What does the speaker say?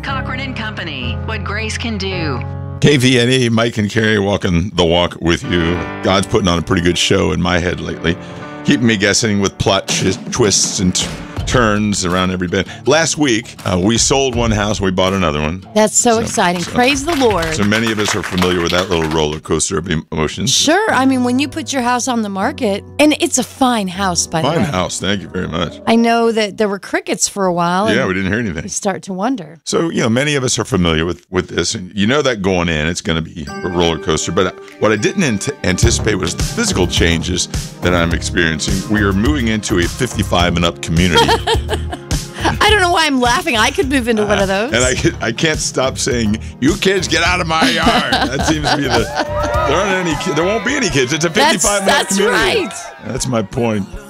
Cochran and Company, what grace can do. KVNE, Mike and Carrie walking the walk with you. God's putting on a pretty good show in my head lately, keeping me guessing with plot twists and turns around every bit. Last week, we sold one house, we bought another one. That's so exciting. Praise the Lord. So many of us are familiar with that little roller coaster of emotions. Sure. I mean, when you put your house on the market, and it's a fine house, by the way. Fine house. Thank you very much. I know that there were crickets for a while. Yeah, we didn't hear anything. You start to wonder. So, many of us are familiar with this. And you know that going in, it's going to be a roller coaster. But what I didn't anticipate was the physical changes that I'm experiencing. We are moving into a 55 and up community. I don't know why I'm laughing. I could move into one of those. And I can't stop saying, "You kids, get out of my yard." That seems to be there aren't any. There won't be any kids. It's a 55 and up community. That's right. That's my point.